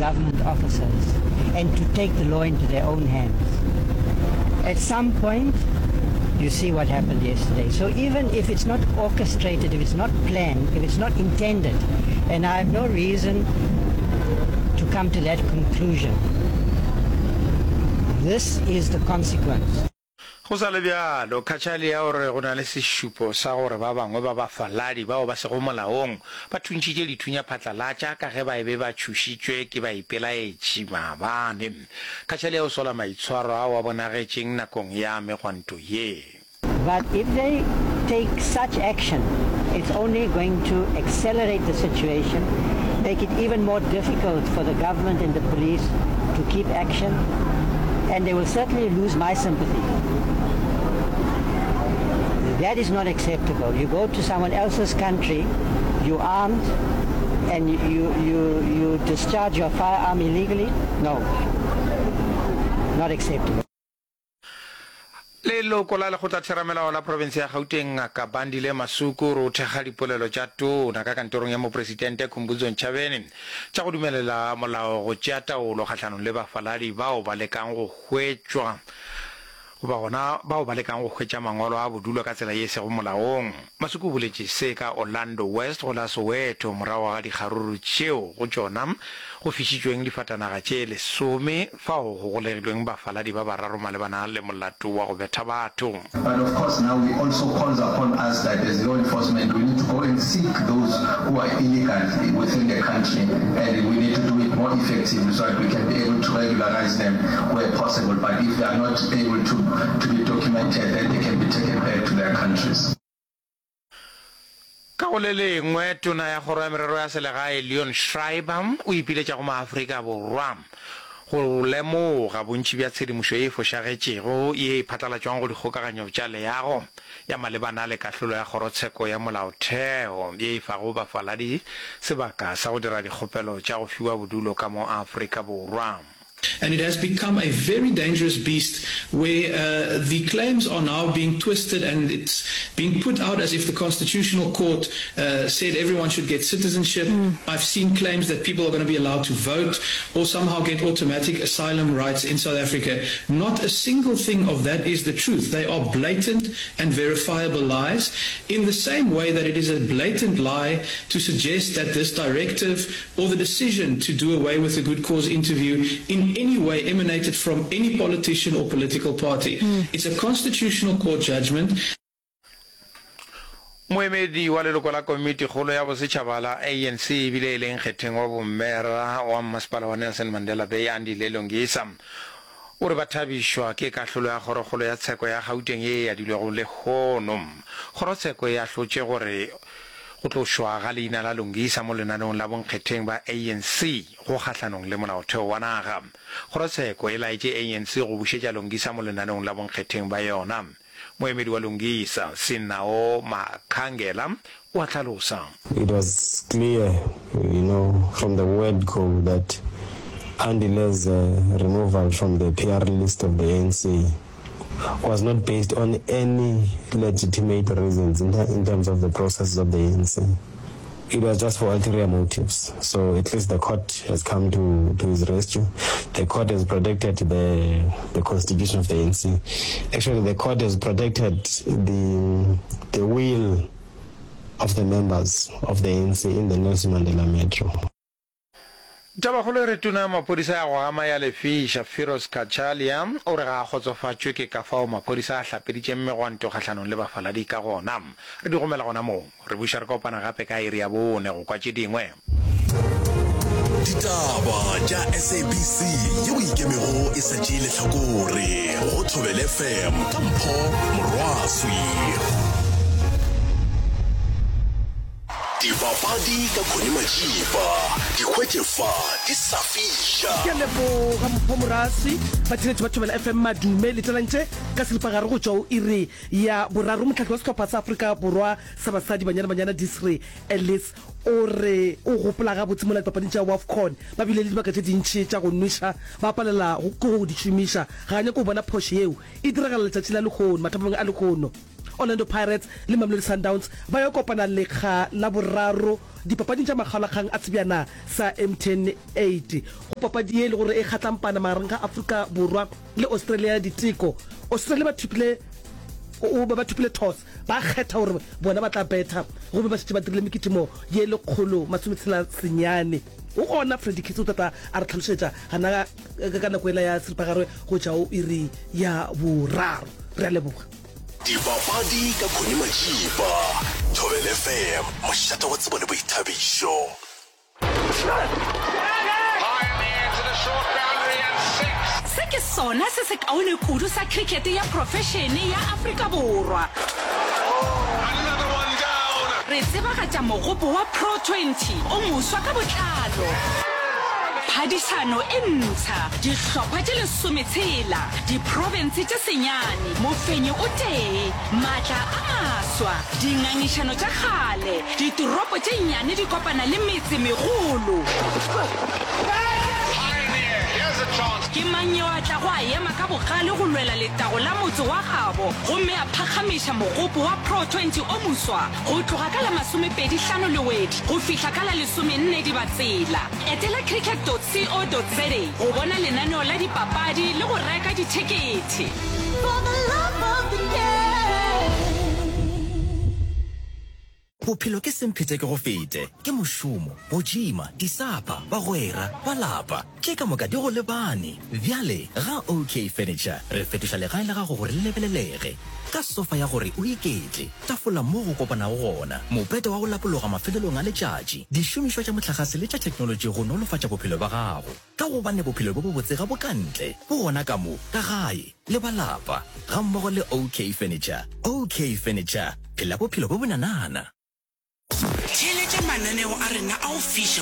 government officers and to take the law into their own hands. At some point, you see what happened yesterday. So even if it's not orchestrated, if it's not planned, if it's not intended, and I have no reason to come to that conclusion, this is the consequence. Go sa le bjalo Khatšhale ya gore go na le sešupo sa gore ba bangwe ba bafaladi bao ba sego molaong ba thuntšitše dithunya phatlalatša ka ge ba ebe ba thušitšwe ke baipelaetši maabane. Khatšhale ya o sola maitshwaro ao a bonagetšeng nakong ya megwanto ye. But if they take such action, it's only going to accelerate the situation, make it even more difficult for the government and the police to keep action, and they will certainly lose my sympathy. That is not acceptable. You go to someone else's country, you armed, and you discharge your firearm illegally? No, not acceptable. Leloko la Lekgotla Theramelao la province ya Gauteng Ngaka Bandile Masuku ro thega dipolelo tša tona ka kantorong ya mopresidente Khumbudzo Ntshavheni tša go dumelela molao go tšea taolo kgatlhanong le bafaladi bao ba lekang go hwetšwa ba gona bao ba lekang go hwetša mangolo a bodulo ka tsela ye sego molaong. Masuku o boletše se ka Orlando West go la Soweto morago ga dikgaruru tšeo go tšona go fišitšweng difatanaga tše 10 fao go golegilweng bafaladi ba bararo malebana le molato wa go betha batho. But of course now we also calls upon us that as law enforcement we need to go and seek those who are illegal within the country, and we need to do it more effectively so that we can be able to regularize them where possible. But if they are not able to be documented, then they can be taken back to their countries. Ka go le lengwe tona ya kgoro ya merero ya selegae Leon Schreiber o ipiletša go maAfrika Borwa go lemoga bontši bja tshedimošo e fošagetšego ye phatlalatšwang go dikgokaganyo tša leago ya malebana le kahlolo ya kgorotsheko ya molaotheo ye e fago bafaladi sebaka sa go dira dikgopelo tša go fiwa bodulo ka mo Afrika Borwa. And it has become a very dangerous beast where the claims are now being twisted and it's being put out as if the Constitutional Court said everyone should get citizenship. I've seen claims that people are going to be allowed to vote or somehow get automatic asylum rights in South Africa. Not a single thing of that is the truth. They are blatant and verifiable lies, in the same way that it is a blatant lie to suggest that this directive or the decision to do away with the good cause interview in any way emanated from any politician or political party. It's a Constitutional Court judgment. Moemedi wa leloko la komiti kgolo ya bosetšhaba la ANC ebile e leng kgetheng wa bommera wa masepala wa Nelson Mandela Bay Andile Longisa o re bathabišwa ke kahlolo ya kgorokgolo ya tsheko ya Gauteng ye ya dilego le kgono. Kgorotsheko ya hlotše gore go tlošwa ga leina la Longisa mo lenanong la bonkgetheng ba ANC go kgatlhanong le molaotheo wa naga. Kgorotsheko e laetše ANC go bušetša Longisa mo lenanong la bonkgetheng ba yona. Moemedi wa Longisa Sinao Makhangela o a tlhalosa. It was clear, from the word go that Andile's removal from the PR list of the ANC was not based on any legitimate reasons in terms of the process of the ANC. It was just for ulterior motives. So at least the court has come to his rescue. The court has protected the constitution of the ANC. Actually, the court has protected the will of the members of the ANC in the Nelson Mandela Metro. Tabagolo re tuna mapodisa ya go ama ya lefisha Firoz Kachalia o re ga khotsofatšwe ke ka fao mapodisa a hlapeditše mmegwanto kgatlhanong le bafaladi ka gona. Re di gomela gona mo re buša re kopana gape ka iri ya bone go kwa tše dingwe. Ditaba tša SABC yeo ikemego e sa tšeele hlakore go Thobela FM ka Mpho Morwaswi. Dipapadi ka Khone Majiba, dikgwetlefa di sa fiša. Ke lebo ga Mpho Morwaswi ba tsheletso ba Thobela FM madume le talantše ka selipagare go tšwa o iri ya boraro motlhaki wa setlhopha sa Afrika Borwa sa basadi banyana Disre Ellis o re o gopola ga botse mola dipapading tša WAFCON ba bile le dibaka tše dintšhi tša go nweša ba palela go di šomiša ga nyako bona phošo yeo e diragala letšatši la lekgono mathapameng a lekgono Orlando Pirates le Mamelodi Sundowns ba yo kopana le kga la boraro dipapading tša makgalakgang a tsebjana sa M10-8 go papadi e le gore e kgatlampana magareng ga Afrika Borwa le Australia diteko. Australia ba thupile toss ba kgetha gore bona ba tla beta gobe ba setse ba dirile mekitimo ye le kgolo matsometshela senyane o gona Freddy Kitso tata a re tlhalosetša gana ka nako ela ya seripagare go tšwa o iri ya boraro re a leboga dipapadi ka Khoni Majiba Thobela FM mošate wa tsebo le boithabišo. Se ke sona se se kaone kudu sa cricket ya profession ya Afrika Borwa. Re tsebagatša mogopo wa Pro 20 o moswa ka botlalo. Phadisano e ntsha dihlopha tše lesometshela di-province tše senyane mofenyi o tee maatla a maswa dingangišano tša kgale ditoropo tše nnyane di kopana le metse megolo. Ke mang yo a tla go a ema ka bogale go lwela letago la motse wa gabo gomme a phagamiša mogopo wa Pro 20 o moswa go tloga ka la 25 go fihla ka la 14 di batsela. Etela cricket.co.za go bona lenaneo la dipapadi le go reka dithekete. Bophelo ke semphete ke go fete ke mošomo go jima disapa ba gwera ba lapa ke ka moka di go lebane bjale ga OK Furniture re fetoša legae la gago gore le lebelelege ka sofa ya gore o iketle tafola mo go kopana go gona mopete wa go lapologa mafelelong a letšatši dišomišwa tša motlhagase le tša technology go nolofatša bophelo ba gago ka gobane bophelo bo bo botsega bo kantle bo gona ka mo ka gae le ba lapa ga mmogo le OK Furniture. OK Furniture phela bophelo bo bonanana. Tšhelete mananeo a rena a o fiša